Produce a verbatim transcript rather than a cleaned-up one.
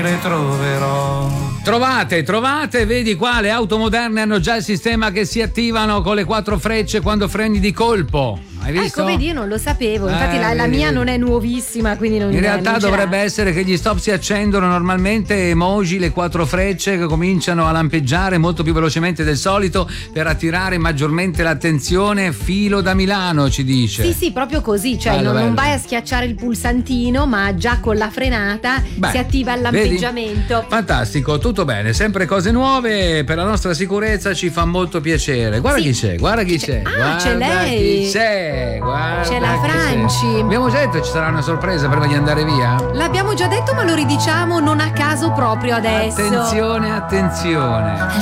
ritroverò. Trovate, trovate, vedi qua, le auto moderne hanno già il sistema che si attivano con le quattro frecce quando freni di colpo. Hai visto? Ecco, vedi, io non lo sapevo. Infatti Eh, la, la vedi, mia vedi. non è nuovissima, quindi non In realtà non ce l'ha. dovrebbe essere che gli stop si accendono normalmente, emoji, le quattro frecce che cominciano a lampeggiare molto più velocemente del solito per attirare maggiormente l'attenzione. Filo da Milano, ci dice. Sì, sì, proprio così, cioè Bello, non, non bello. vai a schiacciare il pulsantino, ma già con la frenata Beh, si attiva il vedi? lampeggiamento. Fantastico, tutto bene, sempre cose nuove per la nostra sicurezza, ci fa molto piacere. Guarda Sì. chi c'è, guarda chi c'è. Ah, guarda c'è lei. Chi c'è, guarda C'è la chi Franci. Abbiamo già detto ci sarà una sorpresa prima di andare via? L'abbiamo già detto, ma lo ridiciamo non a caso proprio adesso. Attenzione, attenzione.